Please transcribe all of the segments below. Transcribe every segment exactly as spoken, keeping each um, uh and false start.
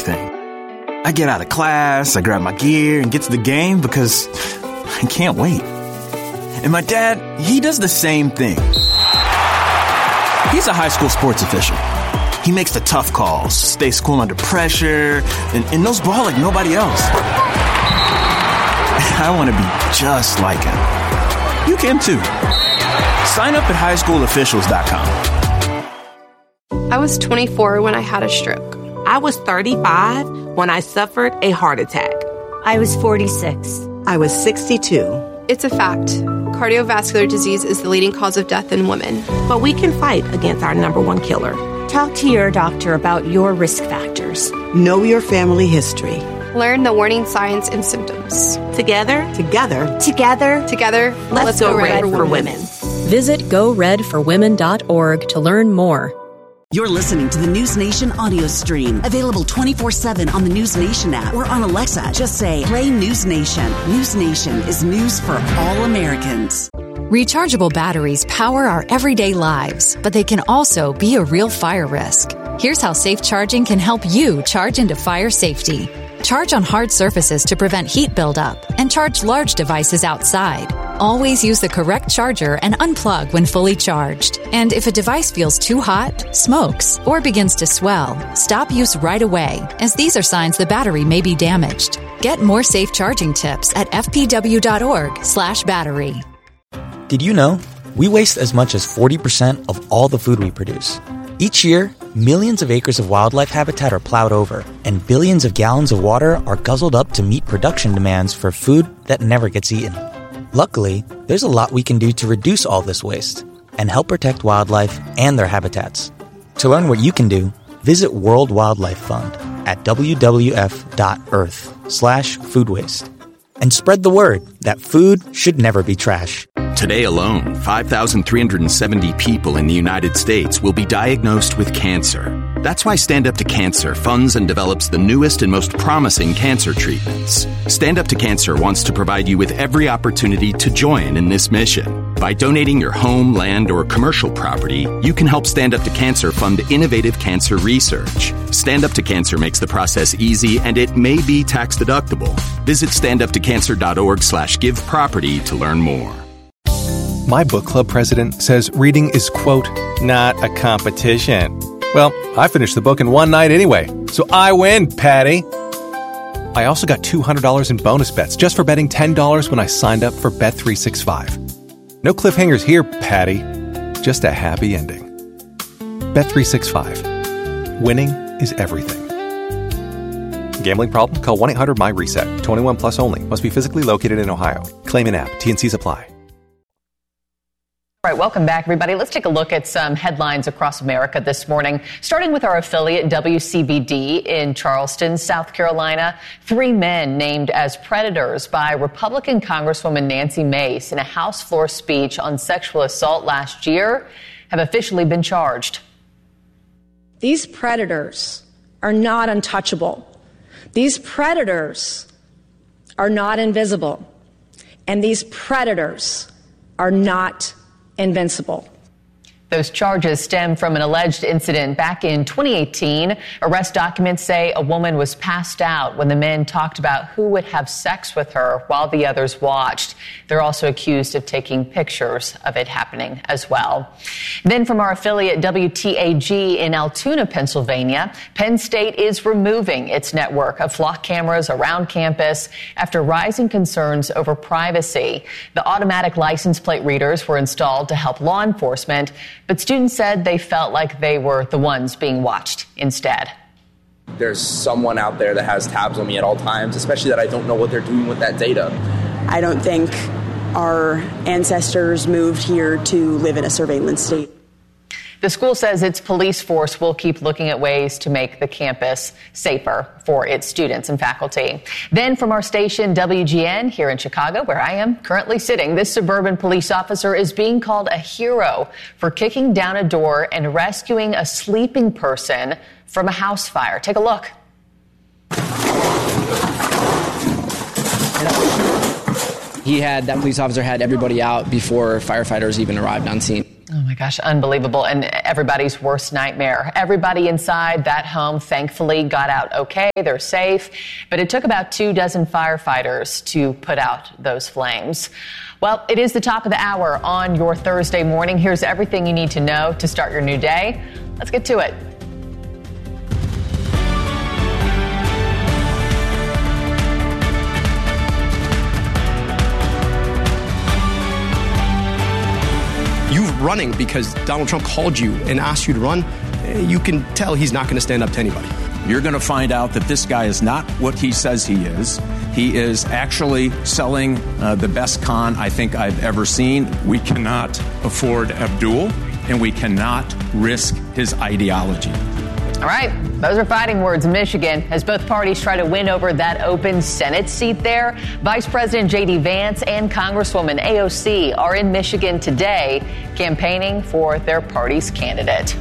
everything. I get out of class, I grab my gear and get to the game because I can't wait. And my dad, he does the same thing. He's a high school sports official. He makes the tough calls, stays cool under pressure, and, and knows ball like nobody else. I want to be just like him. You can too. Sign up at high school officials dot com. I was twenty-four when I had a stroke. I was thirty-five when I suffered a heart attack. I was forty-six. I was sixty-two. It's a fact. Cardiovascular disease is the leading cause of death in women. But we can fight against our number one killer. Talk to your doctor about your risk factors. Know your family history. Learn the warning signs and symptoms. Together, Together, Together, Together, let's, let's go, go red, red for, for women. women. Visit go red for women dot org to learn more. You're listening to the News Nation audio stream. Available twenty-four seven on the News Nation app or on Alexa. Just say, play News Nation. News Nation is news for all Americans. Rechargeable batteries power our everyday lives, but they can also be a real fire risk. Here's how safe charging can help you charge into fire safety. Charge on hard surfaces to prevent heat buildup, and charge large devices outside. Always use the correct charger and unplug when fully charged. And if a device feels too hot, smokes, or begins to swell, stop use right away, as these are signs the battery may be damaged. Get more safe charging tips at f p w dot org slash battery. Did you know we waste as much as forty percent of all the food we produce? Each year, millions of acres of wildlife habitat are plowed over, and billions of gallons of water are guzzled up to meet production demands for food that never gets eaten. Luckily, there's a lot we can do to reduce all this waste and help protect wildlife and their habitats. To learn what you can do, visit World Wildlife Fund at w w f dot earth slash food waste. And spread the word that food should never be trash. Today alone, five thousand three hundred seventy people in the United States will be diagnosed with cancer. That's why Stand Up to Cancer funds and develops the newest and most promising cancer treatments. Stand Up to Cancer wants to provide you with every opportunity to join in this mission. By donating your home, land, or commercial property, you can help Stand Up to Cancer fund innovative cancer research. Stand Up to Cancer makes the process easy, and it may be tax deductible. Visit stand up to cancer dot org slash give property to learn more. My book club president says reading is, quote, not a competition. Well, I finished the book in one night anyway, so I win, Patty. I also got two hundred dollars in bonus bets just for betting ten dollars when I signed up for Bet three sixty-five. No cliffhangers here, Patty. Just a happy ending. Bet three sixty-five. Winning is everything. Gambling problem? Call one eight hundred M Y reset. twenty-one plus only. Must be physically located in Ohio. Claim in app. T and C's apply. All right, welcome back, everybody. Let's take a look at some headlines across America this morning, starting with our affiliate W C B D in Charleston, South Carolina. Three men named as predators by Republican Congresswoman Nancy Mace in a House floor speech on sexual assault last year have officially been charged. These predators are not untouchable. These predators are not invisible. And these predators are not invincible. Those charges stem from an alleged incident back in twenty eighteen. Arrest documents say a woman was passed out when the men talked about who would have sex with her while the others watched. They're also accused of taking pictures of it happening as well. Then from our affiliate W T A G in Altoona, Pennsylvania, Penn State is removing its network of flock cameras around campus after rising concerns over privacy. The automatic license plate readers were installed to help law enforcement, but students said they felt like they were the ones being watched instead. There's someone out there that has tabs on me at all times, especially that I don't know what they're doing with that data. I don't think our ancestors moved here to live in a surveillance state. The school says its police force will keep looking at ways to make the campus safer for its students and faculty. Then from our station W G N here in Chicago, where I am currently sitting, this suburban police officer is being called a hero for kicking down a door and rescuing a sleeping person from a house fire. Take a look. He had, that police officer had everybody out before firefighters even arrived on scene. Oh, my gosh, unbelievable. And everybody's worst nightmare. Everybody inside that home, thankfully, got out okay. They're safe. But it took about two dozen firefighters to put out those flames. Well, it is the top of the hour on your Thursday morning. Here's everything you need to know to start your new day. Let's get to it. You running because Donald Trump called you and asked you to run, you can tell he's not going to stand up to anybody. You're going to find out that this guy is not what he says he is. He is actually selling uh, the best con I think I've ever seen. We cannot afford Abdul, and we cannot risk his ideology. All right, those are fighting words in Michigan as both parties try to win over that open Senate seat there. Vice President J D Vance and Congresswoman A O C are in Michigan today campaigning for their party's candidate.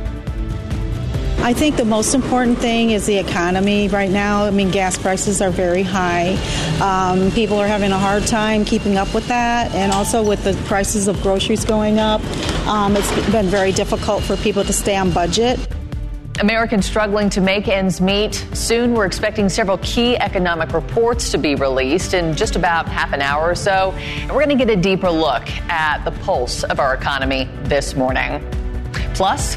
I think the most important thing is the economy right now. I mean, gas prices are very high. Um, people are having a hard time keeping up with that. And also with the prices of groceries going up, um, it's been very difficult for people to stay on budget. Americans struggling to make ends meet. Soon we're expecting several key economic reports to be released in just about half an hour or so. And we're going to get a deeper look at the pulse of our economy this morning. Plus,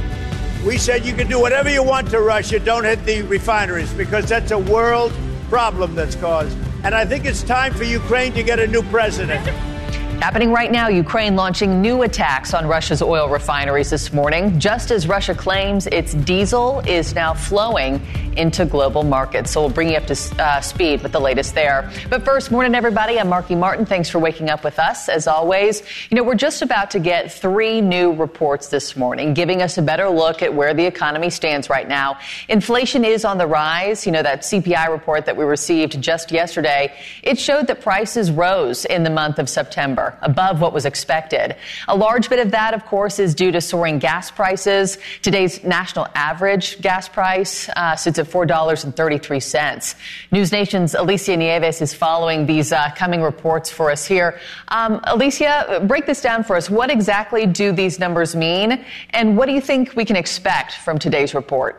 we said you can do whatever you want to Russia. Don't hit the refineries because that's a world problem that's caused. And I think it's time for Ukraine to get a new president. Happening right now, Ukraine launching new attacks on Russia's oil refineries this morning, just as Russia claims its diesel is now flowing into global markets. So we'll bring you up to uh, speed with the latest there. But first, morning, everybody. I'm Marky Martin. Thanks for waking up with us, as always. You know, we're just about to get three new reports this morning, giving us a better look at where the economy stands right now. Inflation is on the rise. You know, that C P I report that we received just yesterday, it showed that prices rose in the month of September, above what was expected. A large bit of that, of course, is due to soaring gas prices. Today's national average gas price uh, sits at four dollars and thirty-three cents. News Nation's Alicia Nieves is following these uh, coming reports for us here. Um, Alicia, break this down for us. What exactly do these numbers mean? And what do you think we can expect from today's report?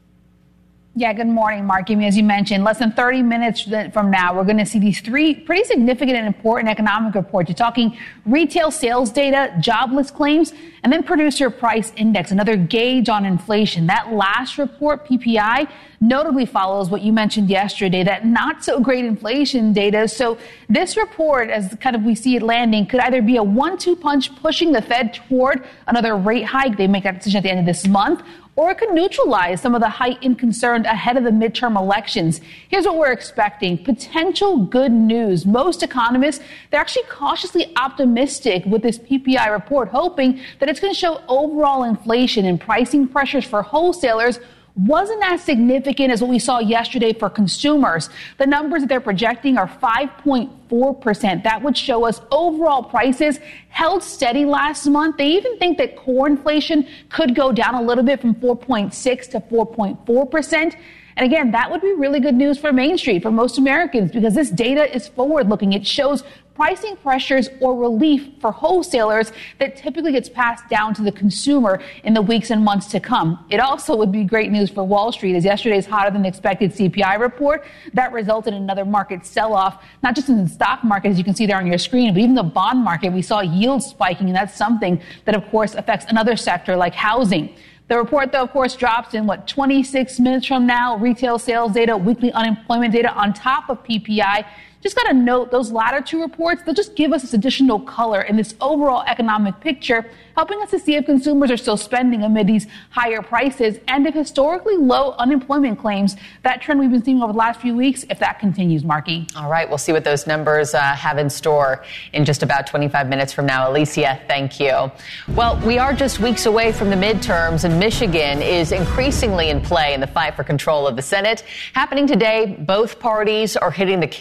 Yeah, good morning, Mark. As you mentioned, less than thirty minutes from now, we're going to see these three pretty significant and important economic reports. You're talking retail sales data, jobless claims, and then producer price index, another gauge on inflation. That last report, P P I, notably follows what you mentioned yesterday, that not so great inflation data. So this report, as kind of we see it landing, could either be a one two punch pushing the Fed toward another rate hike. They make that decision at the end of this month. Or it could neutralize some of the heightened concern ahead of the midterm elections. Here's what we're expecting. Potential good news. Most economists, they're actually cautiously optimistic with this P P I report, hoping that it's going to show overall inflation and pricing pressures for wholesalers wasn't as significant as what we saw yesterday for consumers. The numbers that they're projecting are five point four percent. That would show us overall prices held steady last month. They even think that core inflation could go down a little bit from four point six to four point four percent. And again, that would be really good news for Main Street, for most Americans, because this data is forward-looking. It shows pricing pressures or relief for wholesalers that typically gets passed down to the consumer in the weeks and months to come. It also would be great news for Wall Street, as yesterday's hotter than expected C P I report that resulted in another market sell-off, not just in the stock market, as you can see there on your screen, but even the bond market. We saw yields spiking, and that's something that, of course, affects another sector like housing. The report, though, of course, drops in, what, twenty-six minutes from now. Retail sales data, weekly unemployment data on top of P P I. Just got to note those latter two reports, they'll just give us this additional color in this overall economic picture, helping us to see if consumers are still spending amid these higher prices and if historically low unemployment claims, that trend we've been seeing over the last few weeks, if that continues, Marky. All right, we'll see what those numbers uh, have in store in just about twenty-five minutes from now. Alicia, thank you. Well, we are just weeks away from the midterms, and Michigan is increasingly in play in the fight for control of the Senate. Happening today, both parties are hitting the campaign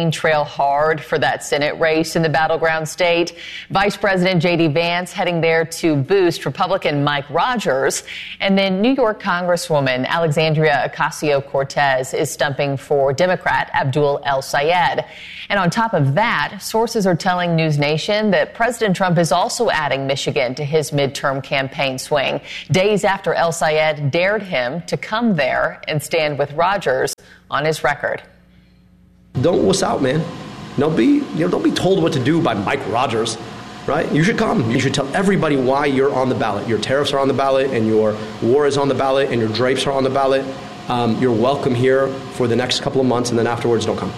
campaign trail hard for that Senate race in the battleground state. Vice President J D Vance heading there to boost Republican Mike Rogers. And then New York Congresswoman Alexandria Ocasio-Cortez is stumping for Democrat Abdul El-Sayed. And on top of that, sources are telling News Nation that President Trump is also adding Michigan to his midterm campaign swing, days after El-Sayed dared him to come there and stand with Rogers on his record. Don't wuss out, man. Don't be, you know, don't be told what to do by Mike Rogers, right? You should come. You should tell everybody why you're on the ballot. Your tariffs are on the ballot, and your war is on the ballot, and your drapes are on the ballot. Um, you're welcome here for the next couple of months, and then afterwards, don't come.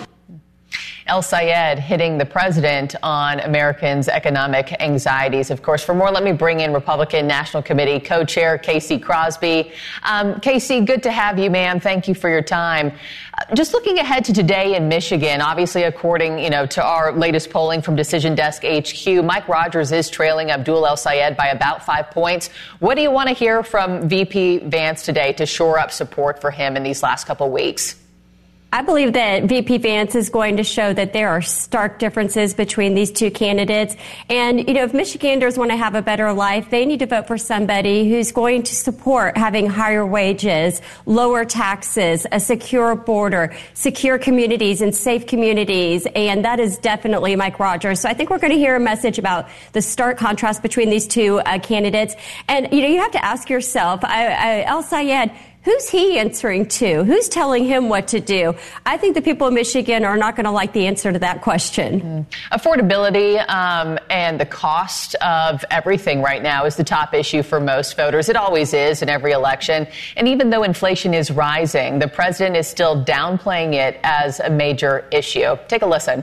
El-Sayed hitting the president on Americans' economic anxieties. Of course, for more, let me bring in Republican National Committee co-chair Casey Crosby. Um, Casey, good to have you, ma'am. Thank you for your time. Uh, just looking ahead to today in Michigan, obviously, according you know to our latest polling from Decision Desk H Q, Mike Rogers is trailing Abdul El-Sayed by about five points. What do you want to hear from V P Vance today to shore up support for him in these last couple of weeks? I believe that V P Vance is going to show that there are stark differences between these two candidates. And, you know, if Michiganders want to have a better life, they need to vote for somebody who's going to support having higher wages, lower taxes, a secure border, secure communities and safe communities. And that is definitely Mike Rogers. So I think we're going to hear a message about the stark contrast between these two uh, candidates. And, you know, you have to ask yourself, I, I, El-Sayed, who's he answering to? Who's telling him what to do? I think the people of Michigan are not going to like the answer to that question. Mm-hmm. Affordability um, and the cost of everything right now is the top issue for most voters. It always is in every election. And even though inflation is rising, the president is still downplaying it as a major issue. Take a listen.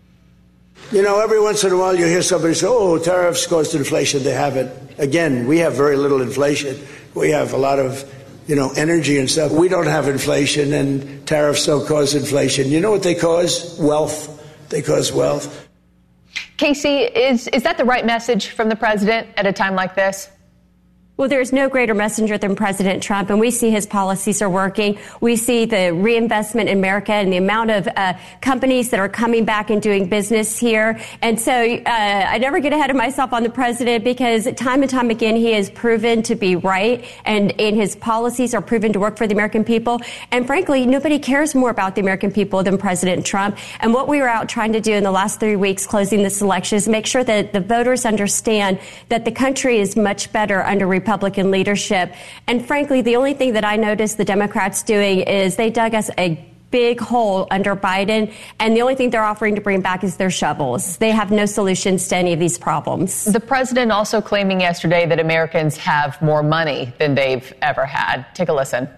You know, every once in a while you hear somebody say, oh, tariffs caused inflation. They haven't. Again, we have very little inflation. We have a lot of you know, energy and stuff. We don't have inflation, and tariffs don't cause inflation. You know what they cause? Wealth. They cause wealth. Casey, is, is that the right message from the president at a time like this? Well, there's no greater messenger than President Trump, and we see his policies are working. We see the reinvestment in America and the amount of uh, companies that are coming back and doing business here. And so uh, I never get ahead of myself on the president because time and time again he has proven to be right, and, and his policies are proven to work for the American people. And frankly, nobody cares more about the American people than President Trump. And what we were out trying to do in the last three weeks closing this election is make sure that the voters understand that the country is much better under Republican Republican leadership. And frankly, the only thing that I noticed the Democrats doing is they dug us a big hole under Biden, and the only thing they're offering to bring back is their shovels. They have no solutions to any of these problems. The president also claiming yesterday that Americans have more money than they've ever had. Take a listen.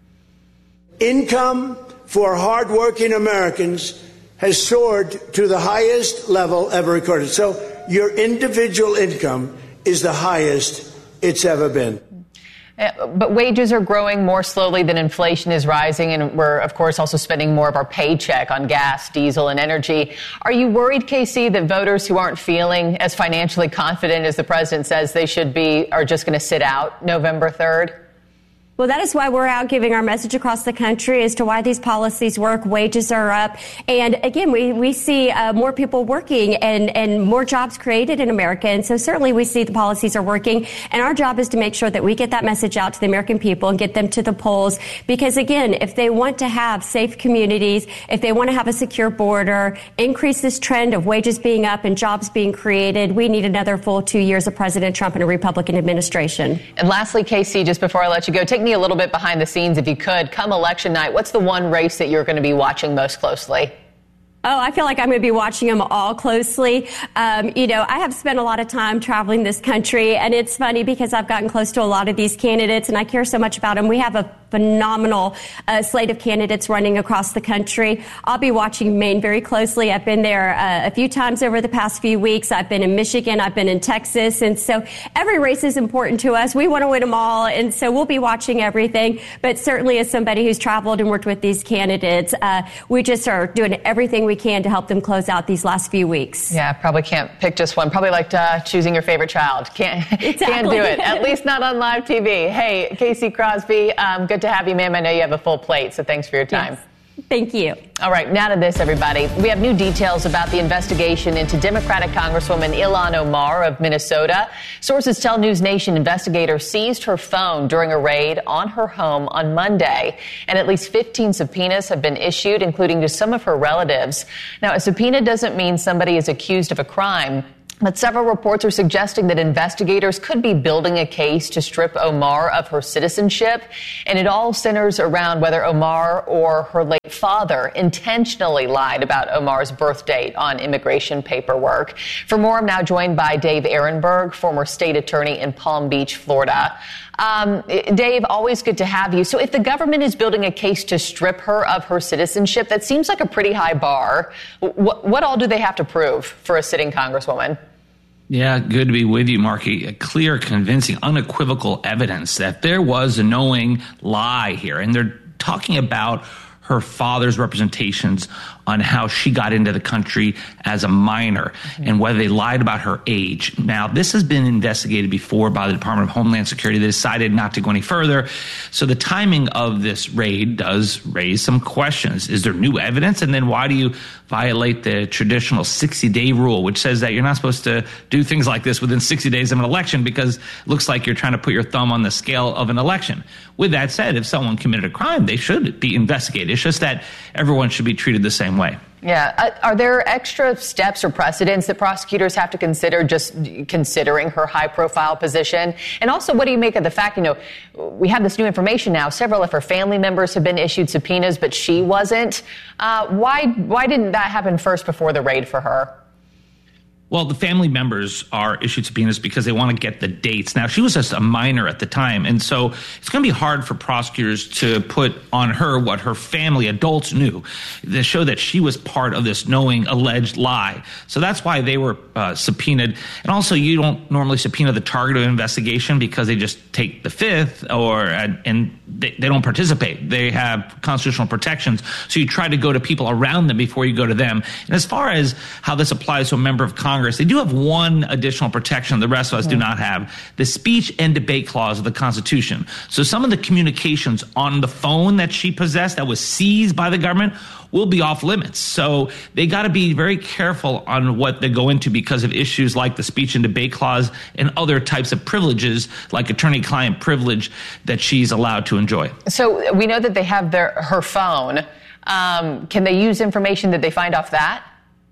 Income for hardworking Americans has soared to the highest level ever recorded. So your individual income is the highest it's ever been. But wages are growing more slowly than inflation is rising, and we're, of course, also spending more of our paycheck on gas, diesel, and energy. Are you worried, Casey, that voters who aren't feeling as financially confident as the president says they should be are just going to sit out November third? Well, that is why we're out giving our message across the country as to why these policies work. Wages are up. And again, we, we see uh, more people working and, and more jobs created in America. And so certainly we see the policies are working. And our job is to make sure that we get that message out to the American people and get them to the polls. Because again, if they want to have safe communities, if they want to have a secure border, increase this trend of wages being up and jobs being created, we need another full two years of President Trump and a Republican administration. And lastly, Casey, just before I let you go, take me a little bit behind the scenes, if you could. Come election night, what's the one race that you're going to be watching most closely? Oh, I feel like I'm going to be watching them all closely. Um, you know, I have spent a lot of time traveling this country, and it's funny because I've gotten close to a lot of these candidates, and I care so much about them. We have a phenomenal uh, slate of candidates running across the country. I'll be watching Maine very closely. I've been there uh, a few times over the past few weeks. I've been in Michigan. I've been in Texas. And so every race is important to us. We want to win them all. And so we'll be watching everything. But certainly as somebody who's traveled and worked with these candidates, uh, we just are doing everything we can to help them close out these last few weeks. Yeah, probably can't pick just one. Probably like uh, choosing your favorite child. Can't, exactly. Can't do it. At least not on live T V. Hey, Casey Crosby, um, good to have you, ma'am. I know you have a full plate, so thanks for your time. Yes. Thank you. All right, now to this, everybody. We have new details about the investigation into Democratic Congresswoman Ilhan Omar of Minnesota. Sources tell News Nation investigators seized her phone during a raid on her home on Monday. And at least fifteen subpoenas have been issued, including to some of her relatives. Now, a subpoena doesn't mean somebody is accused of a crime. But several reports are suggesting that investigators could be building a case to strip Omar of her citizenship. And it all centers around whether Omar or her late father intentionally lied about Omar's birth date on immigration paperwork. For more, I'm now joined by Dave Ehrenberg, former state attorney in Palm Beach, Florida. Um, Dave, always good to have you. So if the government is building a case to strip her of her citizenship, that seems like a pretty high bar. What, what all do they have to prove for a sitting congresswoman? Yeah, good to be with you, Marky. A clear, convincing, unequivocal evidence that there was a knowing lie here. And they're talking about her father's representations on how she got into the country as a minor mm-hmm. and whether they lied about her age. Now, this has been investigated before by the Department of Homeland Security. They decided not to go any further. So the timing of this raid does raise some questions. Is there new evidence? And then why do you violate the traditional sixty-day rule, which says that you're not supposed to do things like this within sixty days of an election because it looks like you're trying to put your thumb on the scale of an election? With that said, if someone committed a crime, they should be investigated. It's just that everyone should be treated the same way. Yeah. Uh, are there extra steps or precedents that prosecutors have to consider just considering her high-profile position? And also, what do you make of the fact, you know, we have this new information now. Several of her family members have been issued subpoenas, but she wasn't. Uh, why, why didn't that happen first before the raid for her? Well, the family members are issued subpoenas because they want to get the dates. Now, she was just a minor at the time, and so it's going to be hard for prosecutors to put on her what her family adults knew to show that she was part of this knowing alleged lie. So that's why they were uh, subpoenaed. And also, you don't normally subpoena the target of an investigation because they just take the fifth or uh, and they, they don't participate. They have constitutional protections. So you try to go to people around them before you go to them. And as far as how this applies to a member of Congress, they do have one additional protection the rest of us do not have, the speech and debate clause of the Constitution. So some of the communications on the phone that she possessed that was seized by the government will be off limits. So they got to be very careful on what they go into because of issues like the speech and debate clause and other types of privileges like attorney-client privilege that she's allowed to enjoy. So we know that they have their her phone. Um, can they use information that they find off that?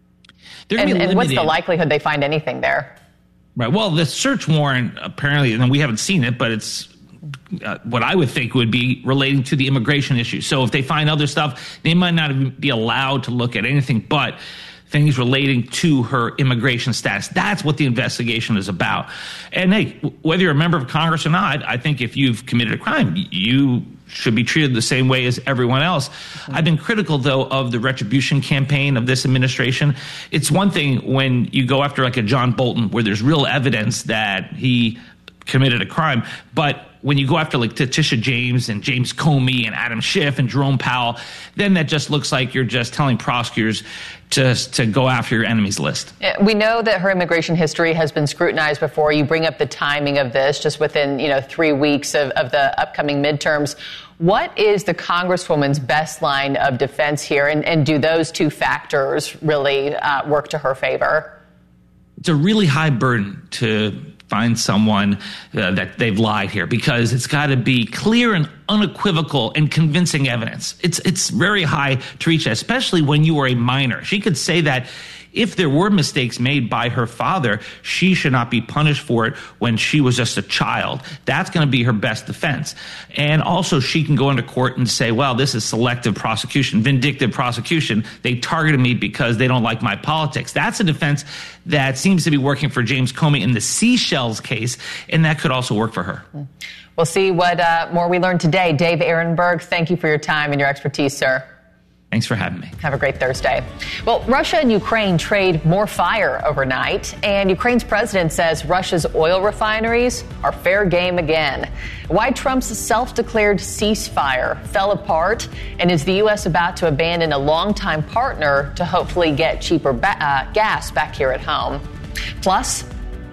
And, and what's the likelihood they find anything there? Right. Well, the search warrant apparently, and we haven't seen it, but it's uh, what I would think would be relating to the immigration issue. So if they find other stuff, they might not be allowed to look at anything but things relating to her immigration status. That's what the investigation is about. And hey, whether you're a member of Congress or not, I think if you've committed a crime, you should be treated the same way as everyone else. Mm-hmm. I've been critical, though, of the retribution campaign of this administration. It's one thing when you go after like a John Bolton where there's real evidence that he committed a crime, but when you go after like Letitia James and James Comey and Adam Schiff and Jerome Powell, then that just looks like you're just telling prosecutors to, to go after your enemies list. We know that her immigration history has been scrutinized before. You bring up the timing of this just within, you know, three weeks of, of the upcoming midterms. What is the Congresswoman's best line of defense here? And, and do those two factors really uh, work to her favor? It's a really high burden to find someone uh, that they've lied here because it's got to be clear and unequivocal and convincing evidence. It's it's very high to reach, especially when you are a minor. She could say that if there were mistakes made by her father, she should not be punished for it when she was just a child. That's going to be her best defense. And also she can go into court and say, well, this is selective prosecution, vindictive prosecution. They targeted me because they don't like my politics. That's a defense that seems to be working for James Comey in the Seychelles case, and that could also work for her. We'll see what uh, more we learn today. Dave Ehrenberg, thank you for your time and your expertise, sir. Thanks for having me. Have a great Thursday. Well, Russia and Ukraine trade more fire overnight, and Ukraine's president says Russia's oil refineries are fair game again. Why Trump's self-declared ceasefire fell apart, and is the U S about to abandon a longtime partner to hopefully get cheaper ba- uh, gas back here at home? Plus,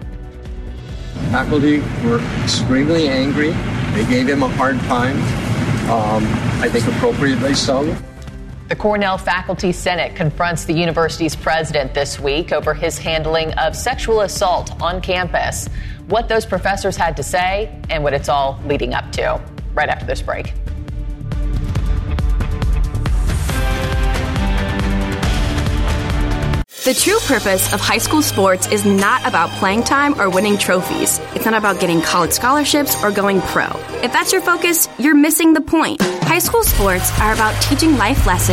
faculty were extremely angry. They gave him a hard time, um, I think appropriately so. The Cornell Faculty Senate confronts the university's president this week over his handling of sexual assault on campus. What those professors had to say and what it's all leading up to. Right after this break. The true purpose of high school sports is not about playing time or winning trophies. It's not about getting college scholarships or going pro. If that's your focus, you're missing the point. High school sports are about teaching life lessons